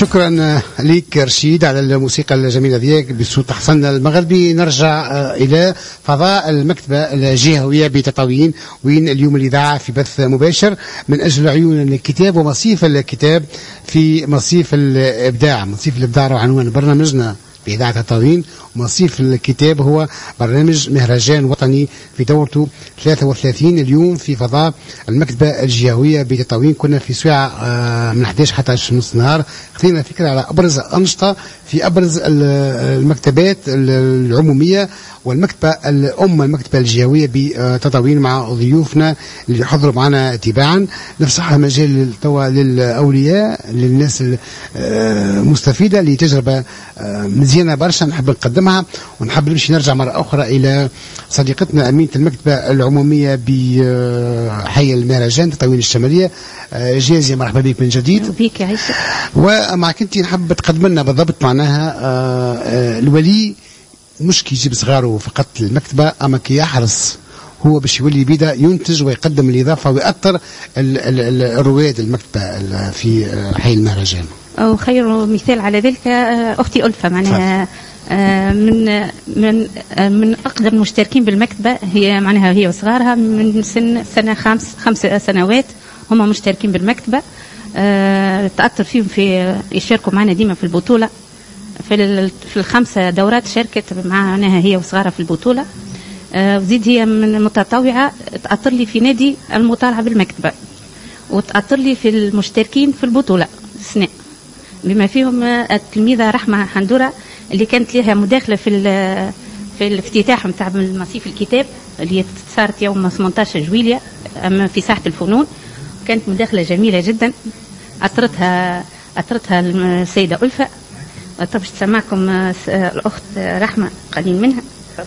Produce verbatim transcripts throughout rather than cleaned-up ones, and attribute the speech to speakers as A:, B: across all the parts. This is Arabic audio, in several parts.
A: شكرا لك رشيد على الموسيقى الجميلة ديالك بصوت حسن المغربي. نرجع إلى فضاء المكتبة الجهوية بتطاوين، وين اليوم الإذاعة في بث مباشر من أجل عيون الكتاب ومصيف الكتاب في مصيف الإبداع. مصيف الإبداع عنوان برنامجنا في إذاعة تطاوين. مصيف الكتاب هو برنامج مهرجان وطني في دورته ثلاثة وثلاثين اليوم في فضاء المكتبة الجهوية بتطاوين. كنا في ساعة من أحد عشر حتى نص نهار، خذينا فكرة على أبرز الأنشطة في أبرز المكتبات العمومية والمكتبة الأم المكتبة الجهوية بتطاوين مع ضيوفنا اللي حضروا معنا تباعا. نفسها مجال توا للأولياء، للناس المستفيدة لتجربة مزيانة برشا نحب نقدمها. ونحب نمشي نرجع مرة أخرى إلى صديقتنا أمينة المكتبة العمومية بحي المهرجان تطاوين الشمالية، جازية، مرحبا بك من جديد.
B: بك يا عيسى.
A: ومعك أنت نحب تقدم لنا بالضبط معناها الولي مش كيجيب صغاره فقط المكتبة، أما كي يحرص هو باش يولي بدا ينتج ويقدم الإضافة ويأثر الرواد المكتبة في حي المهرجان.
B: وخير مثال على ذلك أختي ألفة، معناها من من من أقدم المشتركين بالمكتبة، هي معناها هي وصغارها من سن سنة خمس خمس سنوات هم مشتركين بالمكتبة. تأثر فيهم في يشاركوا معنا ديما في البطولة، في في الخمسة دورات شاركت معنا هي وصغارها في البطولة. وزيد هي من المتطوعة تأثر لي في نادي المطالعة بالمكتبة، وتأثر لي في المشتركين في البطولة السنة، بما فيهم التلميذة رحمة حندورة اللي كانت لها مداخلة في في الافتتاح نتاع مصيف الكتاب اللي صارت يوم ثمانية عشر جويلية في ساحة الفنون. كانت مداخلة جميلة جدا، أثرتها أثرتها السيدة ألفة. طب تسمعكم الأخت رحمة قليل منها.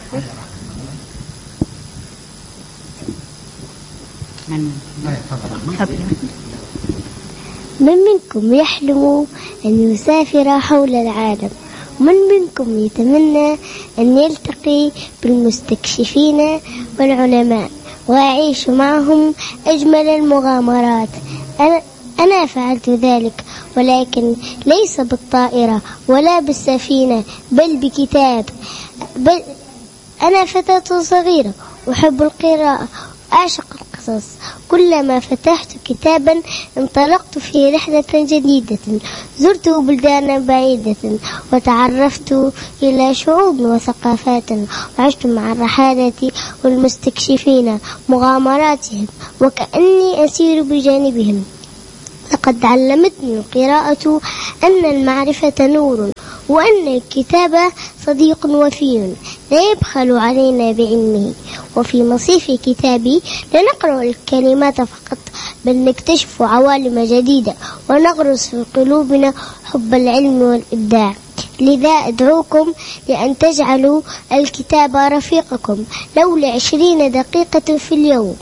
C: من منكم يحلم أن يسافر حول العالم، ومن منكم يتمنى أن يلتقي بالمستكشفين والعلماء ويعيش معهم أجمل المغامرات. أنا, أنا فعلت ذلك، ولكن ليس بالطائرة ولا بالسفينة بل بكتاب. بل أنا فتاة صغيرة أحب القراءة أعشق القصص. كلما فتحت كتابا انطلقت في رحلة جديدة، زرت بلدانا بعيدة وتعرفت إلى شعوب وثقافات، وعشت مع الرحالة والمستكشفين مغامراتهم وكأني أسير بجانبهم. لقد علمتني القراءة أن المعرفة نور، وأن الكتابة صديق وفي لا يبخل علينا بعلمه. وفي مصيف كتابي لا نقرأ الكلمات فقط، بل نكتشف عوالم جديدة ونغرس في قلوبنا حب العلم والإبداع. لذا أدعوكم لأن تجعلوا الكتاب رفيقكم لو لعشرين دقيقة في اليوم.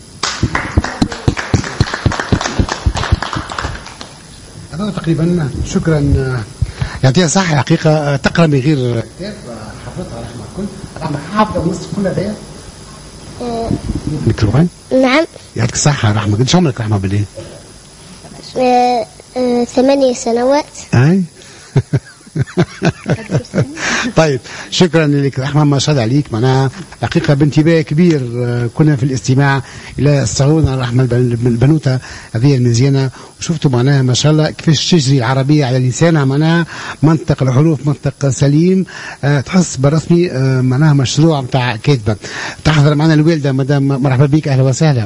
A: هذا تقريبا. شكرا، يعطيها صحة. حقيقة تقرأ من غير كتاب، حفظتها رحمة الكل. رحمة حافظة النص كلها ذي ميكروفون.
C: نعم
A: يعطيك الصحة رحمة. قديش عمرك رحمة بالله؟
C: آه آه ثمانية سنوات.
A: أي طيب شكرا لك رحمة، ما شاء الله عليك. معناها حقيقة بانتباه كبير كنا في الاستماع إلى الصغيرة رحمة البنوتة هذه المزيانة، وشفتوا معناها ما شاء الله كيفاش تجري العربية على لسانها، معناها منطق الحروف منطق سليم. أه تحس بالرسمي أه معناها مشروع متاع كاتبة. تحضر معنا الوالدة مدام، مرحبا بك، أهلا وسهلا.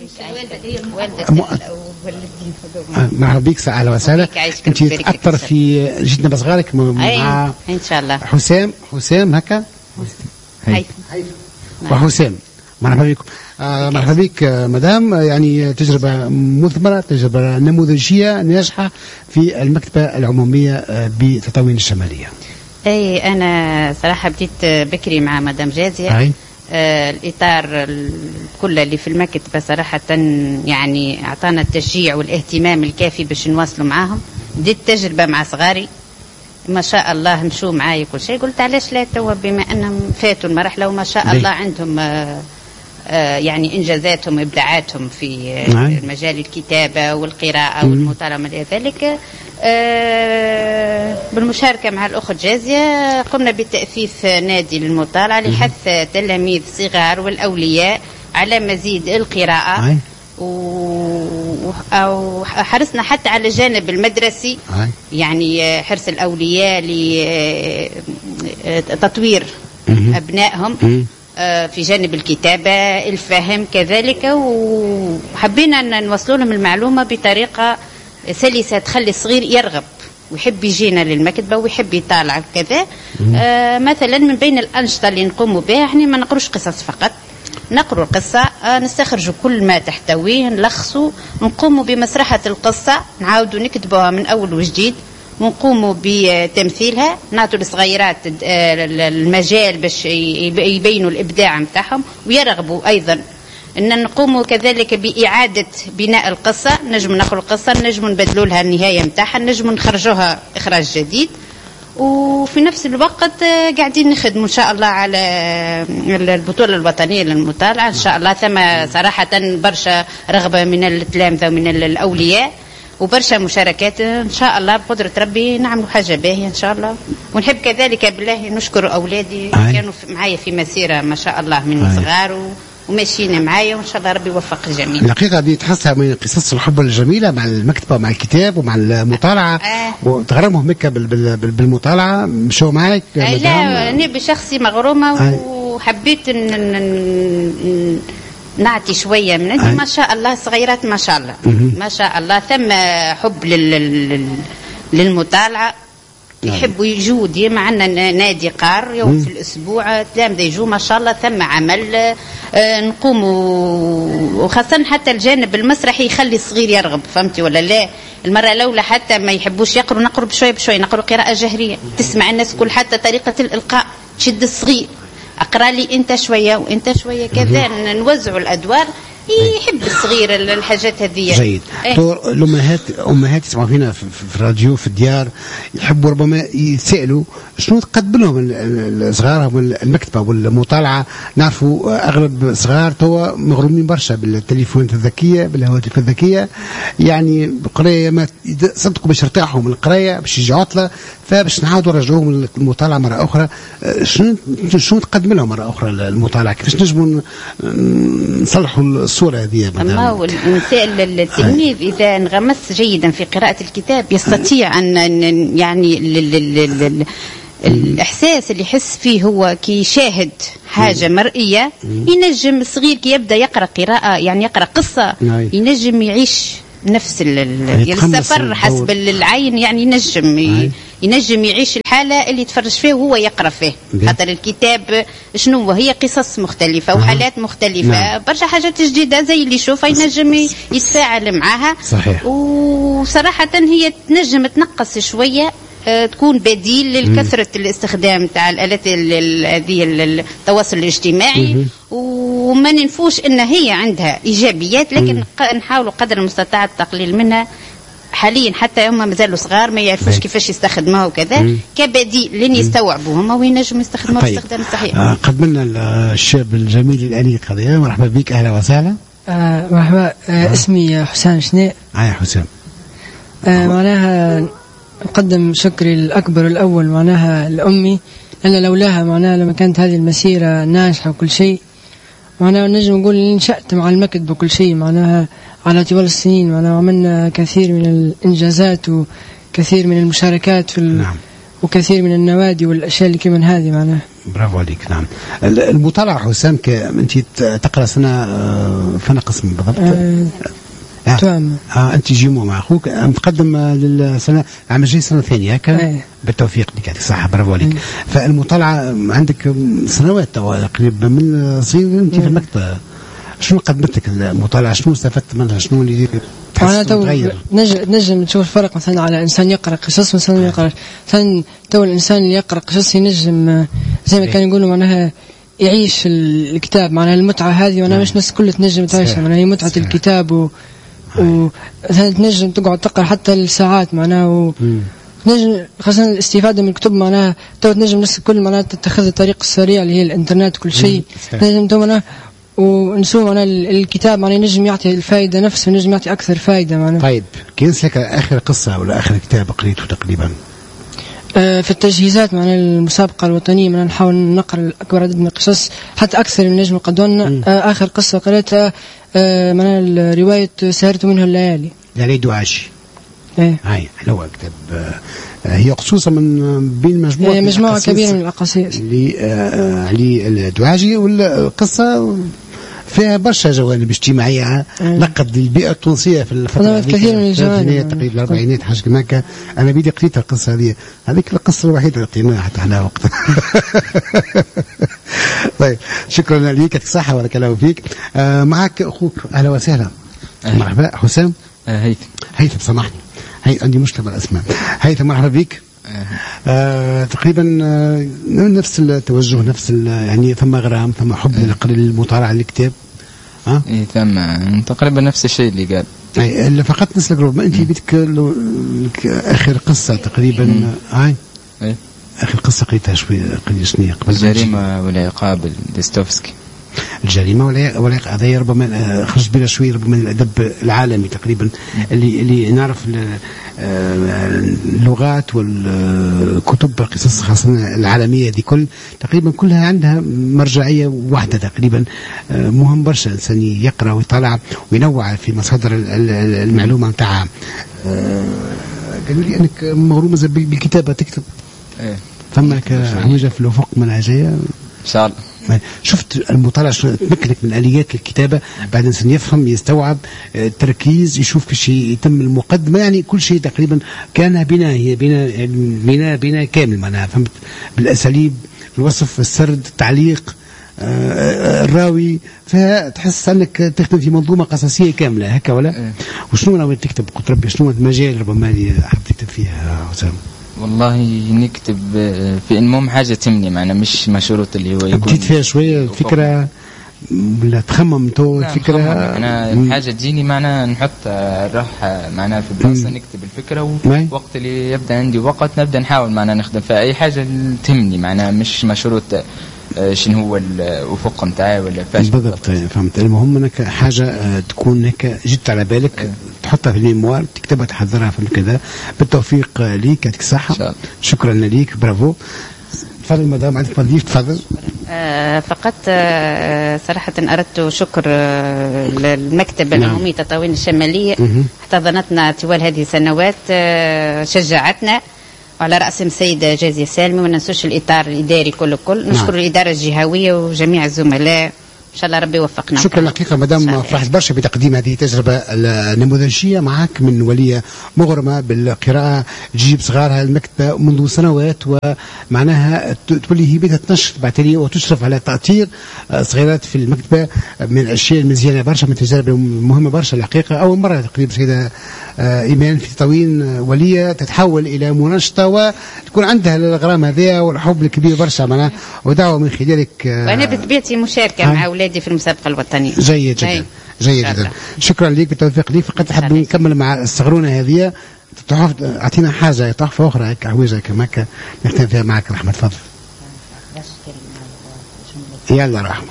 A: مرحبا بك، اهلا وسهلا. انت تاثر في جدنا بصغارك مع
D: ان شاء الله
A: حسام حسام هكا هيثم وحسام. مرحبا بكم. آه مرحبا بك مدام. يعني تجربه مثمره، تجربه نموذجيه ناجحه في المكتبه العموميه بتطاوين الشماليه.
D: اي انا صراحه بديت بكري مع مدام جازيه.
A: أي.
D: آه الإطار كله اللي في المكتبة صراحة يعني أعطانا التشجيع والاهتمام الكافي باش نواصلوا معاهم. بديت تجربة مع صغاري ما شاء الله مشوا معايا كل شيء، قلت علاش لا توا بما أنهم فاتوا المرحلة وما شاء الله عندهم آه يعني إنجازاتهم وإبداعاتهم في مجال الكتابة والقراءة والمطالعة وما إلى ذلك. بالمشاركة مع الأخت جازية قمنا بتأسيس نادي للمطالعة لحث تلاميذ صغار والأولياء على مزيد القراءة، وحرصنا حتى على الجانب المدرسي، يعني حرص الأولياء لتطوير أبنائهم في جانب الكتابة الفهم كذلك، وحبينا أن نوصل لهم المعلومة بطريقة سلسة تخلي الصغير يرغب ويحب يجينا للمكتبة ويحب يطالع كذا. آه مثلا من بين الأنشطة اللي نقوم بها احنا ما نقروش قصص فقط، نقروا القصة، آه نستخرجوا كل ما تحتويه، نلخصوا، نقوموا بمسرحة القصة، نعاودوا نكتبوها من أول وجديد، ونقوموا بتمثيلها، نعطوا للصغيرات المجال باش يبينوا الإبداع متاعهم ويرغبوا أيضا. إن نقوموا كذلك بإعادة بناء القصة، نجم نقرأ القصة، نجم نبدلوا لها النهاية متاعها، نجم نخرجوها إخراج جديد، وفي نفس الوقت قاعدين نخدموا إن شاء الله على البطولة الوطنية للمطالعة إن شاء الله. ثم صراحة برشا رغبة من التلامذة ومن الأولياء وبرشا مشاركات إن شاء الله بقدرة ربي نعملوا حاجة باهية إن شاء الله. ونحب كذلك بالله نشكر أولادي كانوا معايا في مسيرة ما شاء الله من صغار وماشيين معايا، وإن شاء الله ربي يوفق الجميع.
A: الحقيقة دي تحسها من قصص الحب الجميلة مع المكتبة ومع الكتاب ومع المطالعة. آه. وتغرمهم هيك بالمطالعة مشوا معك؟
D: آه لا أنا بشخصي مغرومة. آه. وحبيت إن نعطي شوية من عندي. آه. ما شاء الله صغيرات ما شاء الله. م- ما شاء الله ثم حب لل للمطالعة، يحبوا يجوا ديما عندنا نادي قار يوم في الأسبوع تلامذة يجوا ما شاء الله. ثم عمل آه نقوموا، وخاصة حتى الجانب المسرحي يخلي الصغير يرغب، فهمتي ولا لا؟ المرة الأولى حتى ما يحبوش يقروا، نقروا بشوي بشوي، نقروا قراءة جهرية تسمع الناس كل، حتى طريقة الإلقاء تشد الصغير، أقرأ لي أنت شوية وأنت شوية كذا، نوزعوا الأدوار يحب الصغير الحاجات هذه.
A: جيد. دور الأمهات أمهات يسمعوا فينا في الراديو في الديار يحبوا ربما يسألوا شنو تقدم لهم صغارهم المكتبة والمطالعة. نعرفوا أغلب صغار توا مغرومين برشا بالتليفونات الذكية بالهواتف الذكية، يعني بقراية ما صدقوا باش يرتاحوا من القراية باش يجي عطلة، فباش نعاودوا نرجعوهم المطالعة مرة أخرى. شنو شنو تقدم لهم مرة أخرى المطالعة؟ كيفاش نجموا نصلحوا الصورة هذه؟
D: أما هو الإنسان التلميذ إذا انغمس جيدا في قراءة الكتاب يستطيع أن يعني الإحساس اللي يحس فيه هو كي يشاهد حاجة مرئية، ينجم الصغير كي يبدأ يقرأ قراءة يعني يقرأ قصة ينجم يعيش نفس السفر حسب العين، يعني ينجم ينجم يعيش الحالة اللي يتفرج فيه وهو يقرأ فيه. خاطر الكتاب شنو هي قصص مختلفة وحالات مختلفة، برشا حاجات جديدة زي اللي يشوفها ينجم يتفاعل معها.
A: صحيح.
D: وصراحة هي تنجم تنقص شوية، تكون بديل للكثرة الاستخدام تاع الآلات هذه التواصل الاجتماعي، وما ننفوش ان هي عندها ايجابيات، لكن نحاولوا قدر المستطاع التقليل منها. حاليا حتى هم مازالوا صغار ما يعرفوش كيفاش يستخدموها وكذا، كبديل لين يستوعبوا هم وينجموا يستخدموها
A: طيب.
D: باستخدام صحيح.
A: آه قدمنا الشاب الجميل الأنيق هذا، مرحبا بك، اهلا وسهلا.
E: آه مرحبا. آه اسمي حسام شناء.
A: هاي حسام.
E: آه معناها أقدم شكري الأكبر الأول معناها لأمي، لأن لولاها معناها لما كانت هذه المسيرة ناجحة وكل شيء، معناها نجم نقول إن نشأت مع المكتب وكل شيء معناها على طوال السنين، معناها عملنا كثير من الإنجازات وكثير من المشاركات في ال... نعم. وكثير من النوادي والأشياء اللي كمان هذه معناها.
A: برافو عليك. نعم. المطالعة حسام أنت تقرأ سنة فن قسم بالضبط؟
E: أه
A: آه. آه أنت جيمو مع أخوك متقدم للسنة عام الجاي سنة ثانية هكا. أيه. بالتوفيق لك يعطيك الصحة. برافو عليك. أيه. فالمطالعة عندك سنوات تقريبا من صغير أنت أيه. في المكتب، شنو قدمت لك المطالعة؟ شنو استفدت منها؟ شنو اللي
E: أنا تو نجم نجم نشوف الفرق مثلا على إنسان يقرأ قصص مثلا آه. يقرأ مثلا تو الإنسان اللي يقرأ قصص ينجم زي ما كانوا يقولوا معناها يعيش الكتاب، معناها المتعة هذه معناها مش ناس كل تنجم تعيشها، معناها هي متعة صحيح. الكتاب و وتنجم تقعد تقرأ حتى الساعات معناها و... تنجم خاصة الاستفادة من الكتب معناها تو تنجم نفس كل معناها تتخذ الطريق السريع اللي هي الانترنت وكل شيء، تنجم تو معناها ونسوا معناها الكتاب معناها ينجم يعطي الفائدة نفسه ونجم يعطي أكثر فائدة معناها.
A: طيب كيف لك آخر قصة ولا آخر كتاب قريته تقريبا؟
E: آه في التجهيزات معناها المسابقة الوطنية معناها نحاول نقرأ أكبر عدد من القصص حتى أكثر من نجم قدونا. آه آخر قصة قرأتها آه معناها رواية سهرت منه الليالي
A: لعلي دعاشي.
E: ايه
A: هاي حلوة كتاب. آه هي خصوصا من بين مجموعة
E: هي مجموعة كبيرة من الأقاصيص
A: لعلي الدعاجي، والقصة فيها برشا جوانب اجتماعية لقد البيئة التونسية في الفترة
E: كثير من الجوانب
A: تقريبا الأربعينات حاجة كما هكا. أنا بدي قريت القصة هذه، هذيك القصة الوحيدة اللي قريناها حتى احنا وقتها. طيب شكرا لك، يعطيك الصحة وبارك الله فيك. آه معك أخوك، أهلا وسهلا. مرحبا حسام.
F: هيثم.
A: هيثم سامحني، هي عندي مشكلة بالأسماء. هيثم مرحبا بك. آه تقريبا آه نفس التوجه، نفس يعني ثم غرام ثم حب للمطالعة للكتاب. ها؟
F: إيه ثم تقريبا نفس الشيء اللي قال.
A: أي فقط نسلك ربما أنت بدك آخر قصة تقريبا. هاي
F: إيه؟
A: آخر قصة قريتها شوي قليل سنين قبل.
F: الجريمة والعقاب ديستوفسكي.
A: الجريمة ولا ولا هذا ربما خرج بنا شوي ربما من الأدب العالمي تقريبا اللي اللي نعرف اللغات والكتب القصص خاصة العالمية دي كل تقريبا كلها عندها مرجعية واحدة تقريبا. مهم برشا الإنسان يقرأ ويطلع وينوع في مصادر المعلومة متاعها. قالوا لي أنك مغرومة بالكتابة تكتب.
F: إيه.
A: فمك حوجة في الأفق منهجية
F: إن شاء الله.
A: شفت المطالعة تمكنك من آليات الكتابة، بعد الإنسان يفهم يستوعب التركيز يشوف كل شيء يتم المقدمة، يعني كل شيء تقريبا كان بناء هي بناء بناء بناء كامل معناها فهمت بالأساليب الوصف السرد التعليق آه الراوي، فتحس أنك تخدم في منظومة قصصية كاملة هكا ولا؟ وشنو ناوي تكتب قلت ربي شنو المجال ربما اللي حاب تكتب فيها حسام؟
F: والله نكتب في المهم حاجة تمني معنا مش مشروط اللي هو يكون
A: بديت فيها شوية الفكرة ولا تخمم تو الفكرة؟
F: أنا الحاجة تجيني معنا نحط نروح معنا في الدراسة نكتب الفكرة ووقت اللي يبدأ عندي وقت نبدأ نحاول معنا نخدم فأي حاجة تهمني معنا مش مشروط شنو هو الأفق متاعي ولا فاش
A: بالضبط. فهمت. المهم انك حاجه تكون هيك جت على بالك أه. تحطها في الميموار تكتبها تحضرها في كذا. بالتوفيق ليك، يعطيك الصحه. شكرا ليك، برافو. تفضل مدام عندك تضيف. تفضل.
D: آه فقط آه صراحة أردت شكر آه للمكتبة
A: نعم.
D: العمومية تطاوين الشمالية احتضنتنا طوال هذه السنوات، آه شجعتنا وعلى رأسهم السيدة جازية سالمي، وما ننسوش الإطار الإداري كل كل. نشكر نعم. الإدارة الجهوية وجميع الزملاء، إن شاء الله ربي يوفقنا.
A: شكرا لك مدام، فرحت برشا بتقديم هذه التجربة النموذجية معك من ولية مغرمة بالقراءة تجيب صغارها المكتبة منذ سنوات، ومعناها تولي هي بيتها تنشط بعترية وتشرف على تأطير صغيرات في المكتبة من الأشياء المزيانة برشا، من تجارب مهمة برشا الحقيقة. أول مرة تقريبا سيدة إيمان في تطاوين ولية تتحول إلى منشطة وتكون عندها الغرام هذا والحب الكبير برشا معناها، ودعوة من خلالك.
D: وأنا بطبيعتي مشاركة مع أولادي في المسابقة الوطنية.
A: جيد جدا. جيد جدا. شكرا لك، بالتوفيق ليك. فقط حاب نكمل مع الصغرونة هذه، أعطينا حاجة تحفة أخرى هيك عويجة كما نختم فيها معك. رحمة تفضل. يلا رحمة.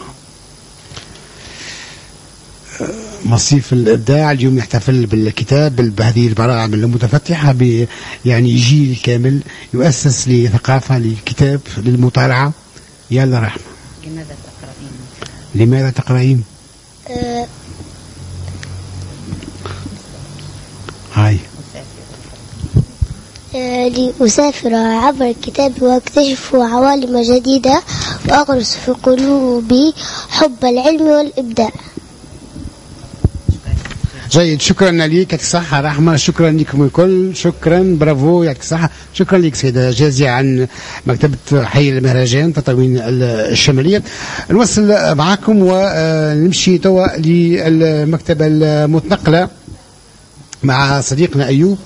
A: مصيف الإبداع اليوم يحتفل بالكتاب بهذه البراعم المتفتحة ب يعني جيل كامل يؤسس لثقافة للكتاب للمطالعة. يلا رحمة.
D: لماذا تقرأين؟
A: لماذا تقرأين؟
C: أه
A: هاي
C: أه لأسافر عبر الكتاب واكتشف عوالم جديدة وأغرس في قلوبي حب العلم والإبداع.
A: جيد. شكرا لك، يعطيك الصحة رحمة. شكرا لكم الكل، شكرا، برافو، يعطيك الصحة. شكرا لك سيدة جازية عن مكتبة حي المهرجان تطاوين الشمالية. نوصل معكم ونمشي توا للمكتبة المتنقلة مع صديقنا أيوب.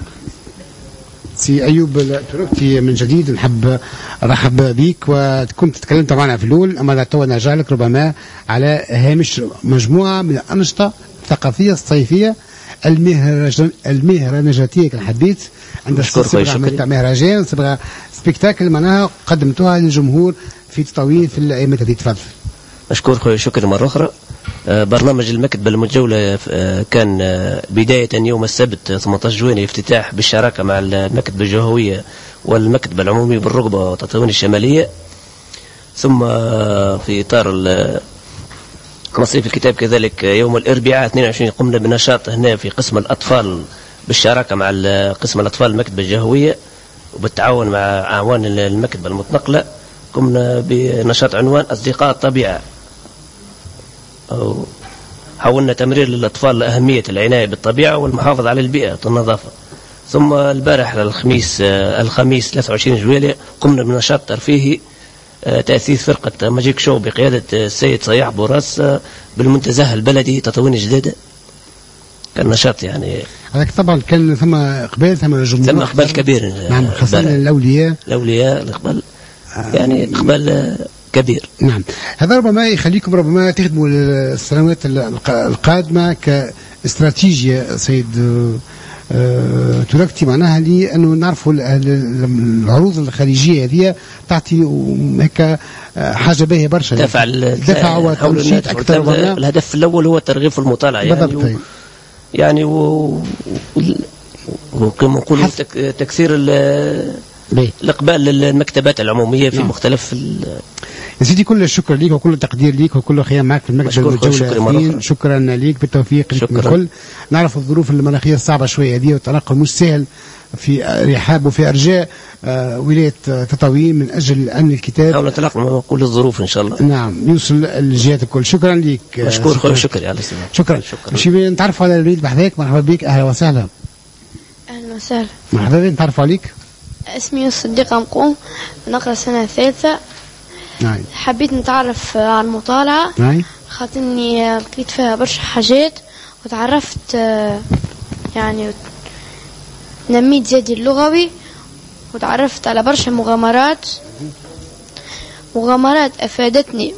A: سي أيوب تركتي من جديد، نحب رحب بك، وكنت تكلمت معنا في الأول أما توا نرجع لك ربما على هامش مجموعة من الأنشطة الثقافية الصيفية المهرجان المهرجاناتية كالحديث عند صبغة مهرجان صبغة سبيكتاكل معناها قدمتوها للجمهور في تطاوين في الأيام هذه. تفضل.
G: مشكور خويا، شكرا مرة أخرى. برنامج المكتبة المجولة كان بداية يوم السبت ثمانية عشر جويلية افتتاح بالشراكة مع المكتبة الجهوية والمكتبة العمومية بالرقبة وتطاوين الشمالية، ثم في إطار مصيف الكتاب كذلك يوم الأربعاء اثنين وعشرين قمنا بنشاط هنا في قسم الأطفال بالشراكة مع قسم الأطفال المكتبة الجهوية وبالتعاون مع أعوان المكتبة المتنقلة. قمنا بنشاط عنوان أصدقاء الطبيعة، أو حولنا تمرير للأطفال أهمية العناية بالطبيعة والمحافظة على البيئة والنظافة. ثم البارح الخميس الخميس ثلاثة وعشرين جويلية قمنا بنشاط ترفيهي تأسيس فرقة ماجيك شو بقيادة السيد صياح بوراس بالمنتزه البلدي تطاوين جديدة. كان نشاط يعني
A: هذاك طبعا كان ثم إقبال ثم جمهور
G: ثم إقبال كبير.
A: نعم، خاصة الأولياء
G: الأولياء الإقبال يعني إقبال كبير.
A: نعم، هذا ربما يخليكم ربما تخدموا السنوات القادمة كاستراتيجية سيد أه تركتي معناها لأنه نعرفوا العروض الخارجية هذه تعطي هيك حاجة باهية برشا،
G: دفع
A: دفع وتنشيط أكثر.
G: الهدف الأول هو ترغيب في المطالعة يعني و يعني و وكما نقولوا تكثير الإقبال للمكتبات العمومية في نعم. مختلف
A: يا سيدي كل الشكر ليك وكل التقدير ليك وكل خيام معك في المكتبة الجولة. شكرا ليك بالتوفيق لكم الكل. نعرف الظروف المناخية الصعبة شوية هذه والتنقل مش سهل في رحاب وفي أرجاء آه ولاية تطاوين من أجل أن الكتاب
G: حاول نتلاقى مع كل الظروف إن شاء الله.
A: نعم، يوصل الجهات الكل. شكرا ليك.
G: مشكور خويا، شكرا يا الاستاذ.
A: شكرا. شكرا. نتعرف على الوليد بحذاك. مرحبا بك. أهلا وسهلا.
H: أهلا وسهلا.
A: مرحبا بك. نتعرف عليك.
H: اسمي الصديقة مقوم، نقرأ السنة الثالثة.
A: نعم.
H: حبيت نتعرف على المطالعة.
A: نعم.
H: خاطرني لقيت فيها برشا حاجات وتعرفت يعني نميت زادي اللغوي وتعرفت على برشا مغامرات مغامرات أفادتني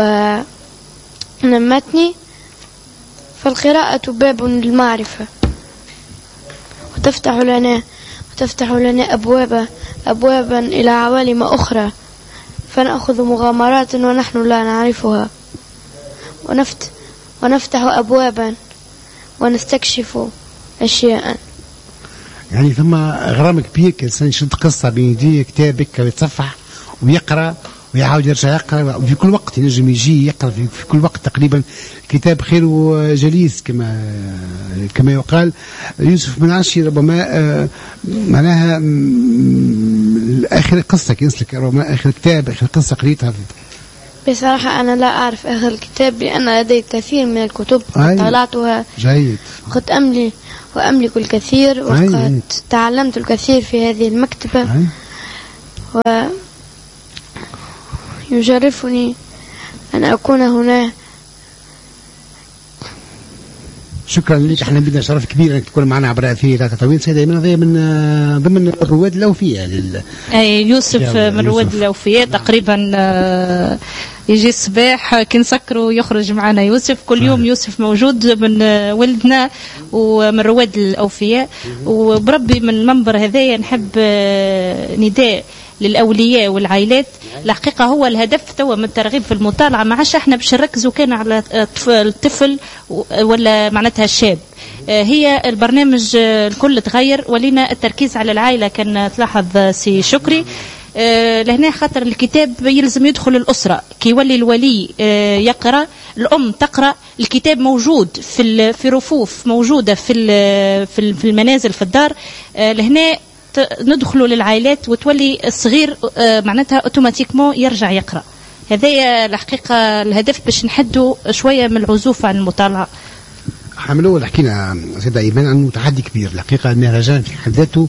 H: ونمتني. فالقراءة باب للمعرفة وتفتح لنا وتفتح لنا أبوابا أبوابا إلى عوالم أخرى، فنأخذ مغامرات ونحن لا نعرفها، ونفت ونفتح أبوابا ونستكشف أشياء.
A: يعني ثم غرام كبير كإنسان يشد قصة بين يديه كتابك ويتصفح ويقرأ ويعاود يرجع يقرأ وفي كل وقت ينجم يجي يقرأ في, في كل وقت تقريبا. كتاب خير وجليس كما كما يقال. يوسف بن عاشي ربما آه معناها آخر قصة كينسلك ربما آخر كتاب آخر قصة قريتها.
H: بصراحة أنا لا أعرف آخر الكتاب لأن لدي كثير من الكتب طلعتها.
A: جيد.
H: قد أملي وأملك الكثير وقد تعلمت الكثير في هذه المكتبة. أي. ويجرفني أن أكون هنا.
A: شكرا لك. احنا بدنا شرف كبير انك تكون معنا عبر اثير تطاوين. سيدة ايمن هذه من ضمن الرواد الاوفياء لل...
B: اي يوسف من رواد الاوفياء تقريبا. يجي الصباح كي نسكروا يخرج معنا يوسف كل يوم. يوسف موجود من ولدنا ومن رواد الاوفياء. وبربي من المنبر هذايا نحب نداء للأولياء والعائلات. الحقيقة هو الهدف توا من الترغيب في المطالعة، ما عادش احنا باش نركزوا كان على الطفل ولا معناتها الشاب. هي البرنامج الكل تغير ولينا التركيز على العائلة. كان تلاحظ سي شكري لهنا خاطر الكتاب يلزم يدخل الأسرة كي يولي الولي يقرأ، الأم تقرأ، الكتاب موجود في في رفوف موجودة في في المنازل في الدار. لهنا ندخلوا للعائلات وتولي الصغير معناتها اوتوماتيكمون يرجع يقرأ. هذا الحقيقة الهدف باش نحدوا شوية من العزوف عن المطالعة.
A: احنا من الاول حكينا سيدة ايمان عنه تحدي كبير الحقيقة. المهرجان في حد ذاته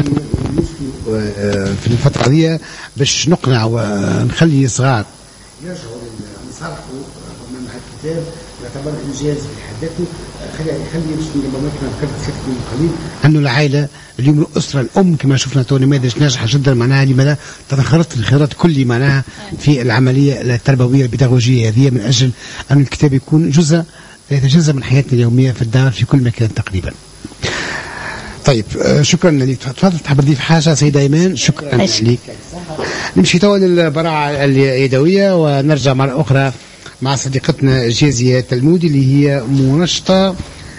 A: في الفترة دي باش نقنع ونخلي صغار يرجعوا للمصارفة مع الكتاب يعتبر انجاز في حد ذاته. خلي خلي باش ربما كنا ذكرت سيدكم قليل انه العائله اليوم الاسره الام كما شفنا تو نماذج ناجحه جدا معناها لماذا تدخلت الخيارات كل معناها في العمليه التربويه البيداغوجيه هذه من اجل ان الكتاب يكون جزء يتجزأ من حياتنا اليوميه في الدار في كل مكان تقريبا. طيب شكرا لك. تفضل تحب تضيف حاجه سيده ايمان؟ شكرا لك. نمشي تو للبراعه اليدويه ونرجع مره اخرى مع صديقتنا جازية تلمودي اللي هي منشطة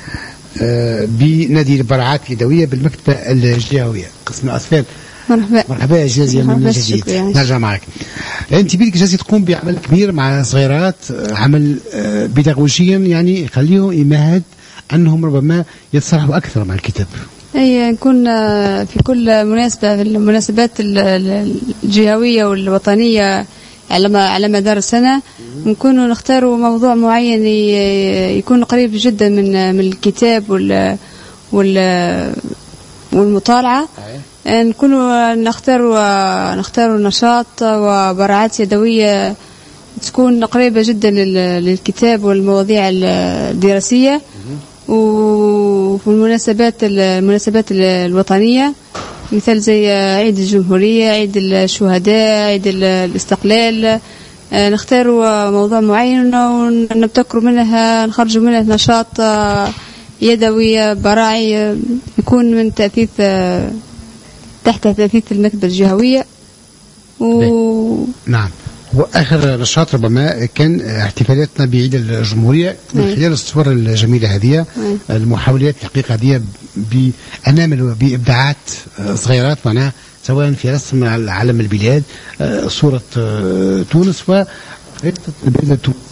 A: بنادي البراعات اليدوية بالمكتبة الجهوية قسم الأطفال.
I: مرحبا
A: مرحبا يا جازية من جديد. نرجع معك. أنت بيدك جازية تقوم بعمل كبير مع صغيرات، عمل بيداغوجيا يعني يخليهم يمهد أنهم ربما يتصرفوا أكثر مع الكتاب.
I: أي نكون في كل مناسبة في المناسبات الجهوية والوطنية على على مدار السنة نكونوا نختاروا موضوع معين يكون قريب جدا من من الكتاب وال وال والمطالعة. نكونوا نختاروا نختاروا نشاط وبراعات يدوية تكون قريبة جدا للكتاب والمواضيع الدراسية. وفي المناسبات المناسبات الوطنية مثل زي عيد الجمهورية، عيد الشهداء، عيد الاستقلال، نختاروا موضوع معين ونبتكروا منها نخرجوا منه نشاط يدوي براعي يكون من تأثيث تحت تأثيث المكتبة الجهوية. و...
A: نعم. وآخر نشاط ربما كان احتفالاتنا بعيد الجمهورية من خلال الصور الجميلة هذه، المحاولات تحقيق هذه بأنامل وبإبداعات صغيرات معناها سواء في رسم علم البلاد، صورة تونس و البلاد التونسية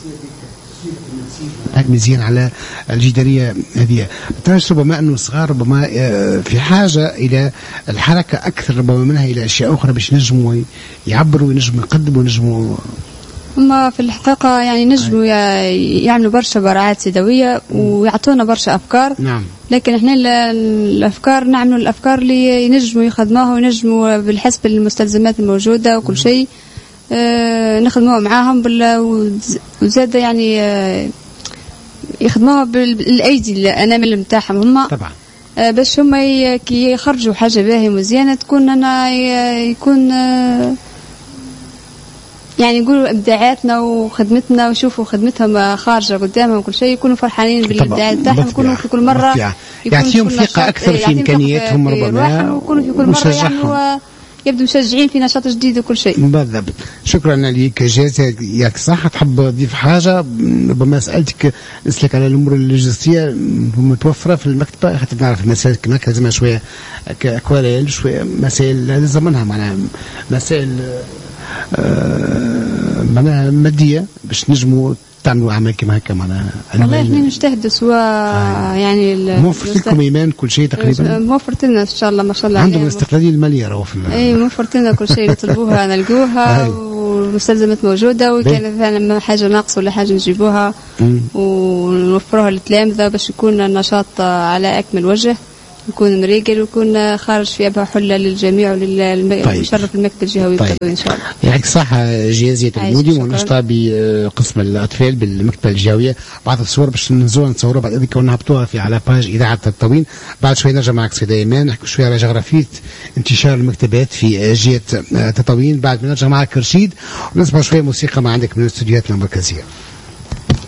A: مزيان على الجدارية هذه. تعرف ربما أنه الصغار ربما في حاجة إلى الحركة أكثر ربما منها إلى أشياء أخرى باش نجموا يعبروا ونجموا يقدموا ونجموا.
I: هم في الحقيقة يعني نجموا يعملوا برشا براعات يدوية ويعطونا برشا أفكار.
A: نعم.
I: لكن احنا الأفكار نعملوا الأفكار اللي ينجموا يخدموها وينجموا بالحسب المستلزمات الموجودة وكل شيء اه نخدموها معاهم وزاد يعني اه يخدموها بالايدي الانامل نتاعهم هم
A: طبعا
I: آه باش هم كي يخرجوا حاجه باهيه مزيانه تكون انا يكون آه يعني نقولوا ابداعاتنا وخدمتنا ويشوفوا خدمتهم خارجه قدامهم وكل شيء يكونوا فرحانين بالابداع تاعهم، يكونوا في كل مره
A: يعطيهم ثقه اكثر في امكانياتهم ربما
I: ويكونوا في كل مره يعني يبدو مشجعين في نشاط جديد وكل شيء.
A: بالضبط. شكرا لك جازية. ياك صح تحب تضيف حاجة؟ ربما سألتك نسلك على الأمور اللوجستية متوفرة في المكتبة، خاطر نعرف المسائل كما لازمها شوية أكواريل شوية مسائل لازم منها معناها مسائل آه معناها مادية باش نجموا تعملوا أعمال كما هكا معناها.
I: والله احنا نجتهدوا سواء آه. يعني
A: موفرت لكم إيمان كل شيء تقريبا؟
I: موفرت لنا إن شاء الله ما شاء الله.
A: عندهم الاستقلالية المالية راهو في
I: أي موفرت لنا كل شيء نطلبوها نلقوها والمستلزمات موجودة، وكان فعلا حاجة ناقصة ولا حاجة نجيبوها ونوفروها للتلامذة باش يكون النشاط على أكمل وجه، يكون مريقل ويكون خارج في أبها حلة للجميع وللمشرف المكتب الجهوي.
A: طيب. إن شاء الله. يعطيك الصحة جازية تلمودي ونشطة بقسم الأطفال بالمكتبة الجهوية. بعض الصور باش ننزلوها نتصوروا بعد ذلك ونهبطوها في على باج إذاعة تطاوين. بعد شوية نرجع معك سيدة إيمان نحكي شوية على جغرافية انتشار المكتبات في جهة تطاوين. بعد ما نرجع معك رشيد ونسمع شوية موسيقى ما عندك من الاستوديوهات المركزية.